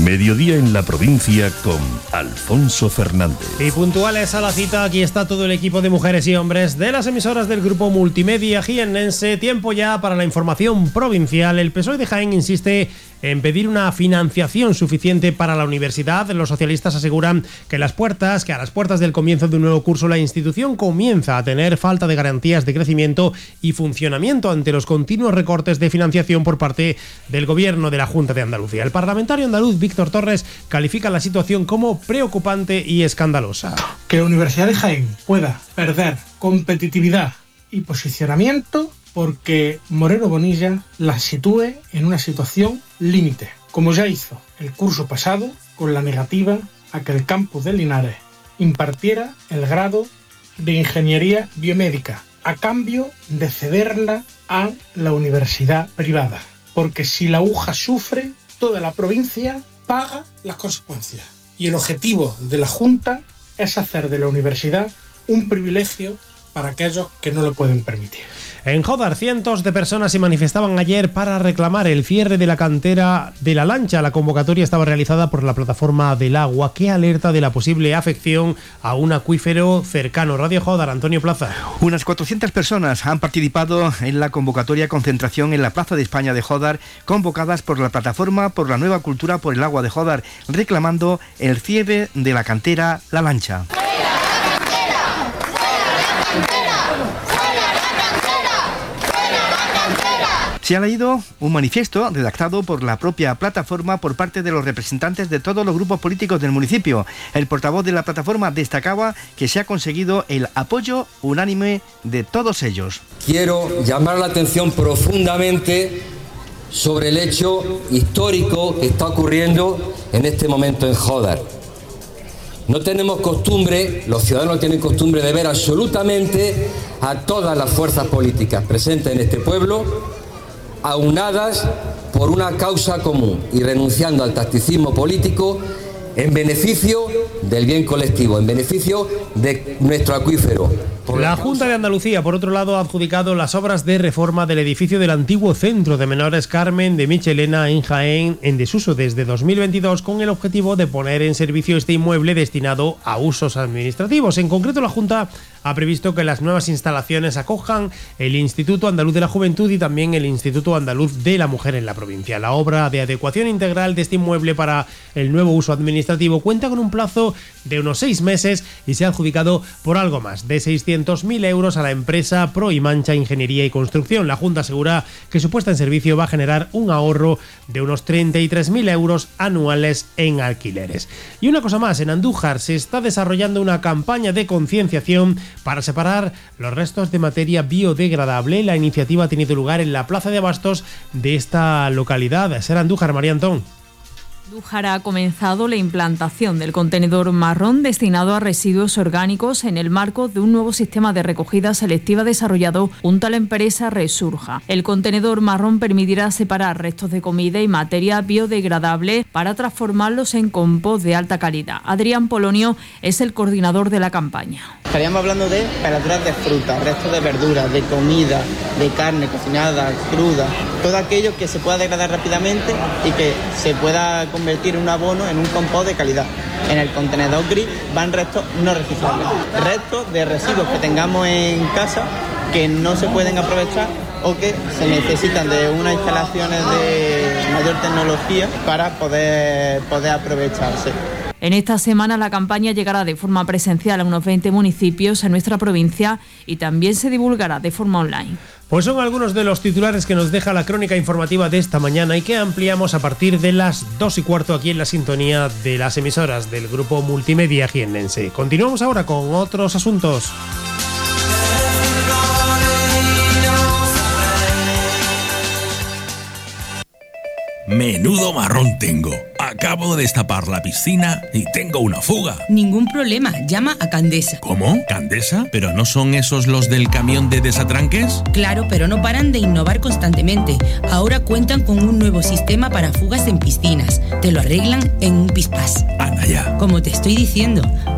Mediodía en la provincia con Alfonso Fernández. Y puntuales a la cita, aquí está todo el equipo de mujeres y hombres de las emisoras del Grupo Multimedia jiennense. Tiempo ya para la información provincial. El PSOE de Jaén insiste en pedir una financiación suficiente para la universidad. Los socialistas aseguran que a las puertas del comienzo de un nuevo curso la institución comienza a tener falta de garantías de crecimiento y funcionamiento ante los continuos recortes de financiación por parte del Gobierno de la Junta de Andalucía. El parlamentario andaluz Víctor Torres califica la situación como preocupante y escandalosa. Que la Universidad de Jaén pueda perder competitividad y posicionamiento porque Moreno Bonilla la sitúe en una situación límite, como ya hizo el curso pasado con la negativa a que el campus de Linares impartiera el grado de Ingeniería Biomédica a cambio de cederla a la universidad privada. Porque si la UJA sufre, toda la provincia paga las consecuencias. Y el objetivo de la Junta es hacer de la universidad un privilegio para aquellos que no lo pueden permitir. En Jódar, cientos de personas se manifestaban ayer para reclamar el cierre de la cantera de La Lancha. La convocatoria estaba realizada por la Plataforma del Agua, que alerta de la posible afección a un acuífero cercano. Radio Jódar, Antonio Plaza. Unas 400 personas han participado en la convocatoria concentración en la Plaza de España de Jódar, convocadas por la Plataforma por la Nueva Cultura por el Agua de Jódar, reclamando el cierre de la cantera La Lancha. Se ha leído un manifiesto redactado por la propia plataforma por parte de los representantes de todos los grupos políticos del municipio. El portavoz de la plataforma destacaba que se ha conseguido el apoyo unánime de todos ellos. Quiero llamar la atención profundamente sobre el hecho histórico que está ocurriendo en este momento en Jódar. No tenemos costumbre, los ciudadanos tienen costumbre de ver absolutamente a todas las fuerzas políticas presentes en este pueblo aunadas por una causa común y renunciando al tacticismo político en beneficio del bien colectivo, en beneficio de nuestro acuífero. La Junta de Andalucía, por otro lado, ha adjudicado las obras de reforma del edificio del antiguo Centro de Menores Carmen de Michelena en Jaén en desuso desde 2022 con el objetivo de poner en servicio este inmueble destinado a usos administrativos. En concreto, la Junta ha previsto que las nuevas instalaciones acojan el Instituto Andaluz de la Juventud y también el Instituto Andaluz de la Mujer en la provincia. La obra de adecuación integral de este inmueble para el nuevo uso administrativo cuenta con un plazo de unos 6 meses y se ha adjudicado por algo más de 600.000 euros a la empresa Pro y Mancha Ingeniería y Construcción. La Junta asegura que su puesta en servicio va a generar un ahorro de unos 33.000 euros anuales en alquileres. Y una cosa más, en Andújar se está desarrollando una campaña de concienciación para separar los restos de materia biodegradable. La iniciativa ha tenido lugar en la Plaza de Abastos de esta localidad. Será Andújar, María Antón. Andújar ha comenzado la implantación del contenedor marrón destinado a residuos orgánicos en el marco de un nuevo sistema de recogida selectiva desarrollado junto a la empresa Resurja. El contenedor marrón permitirá separar restos de comida y materia biodegradable para transformarlos en compost de alta calidad. Adrián Polonio es el coordinador de la campaña. Estaríamos hablando de peladuras de fruta, restos de verduras, de comida, de carne cocinada, cruda, todo aquello que se pueda degradar rápidamente y que se pueda convertir en un abono, en un compost de calidad. En el contenedor gris van restos no reciclables, restos de residuos que tengamos en casa que no se pueden aprovechar o que se necesitan de unas instalaciones de mayor tecnología para poder aprovecharse. En esta semana la campaña llegará de forma presencial a unos 20 municipios en nuestra provincia y también se divulgará de forma online. Pues son algunos de los titulares que nos deja la crónica informativa de esta mañana y que ampliamos a partir de las 2:15 aquí en la sintonía de las emisoras del Grupo Multimedia jiennense. Continuamos ahora con otros asuntos. Menudo marrón tengo. Acabo de destapar la piscina y tengo una fuga. Ningún problema, llama a Candesa. ¿Cómo? ¿Candesa? ¿Pero no son esos los del camión de desatranques? Claro, pero no paran de innovar constantemente. Ahora cuentan con un nuevo sistema para fugas en piscinas. Te lo arreglan en un pispás. Anda ya. Como te estoy diciendo,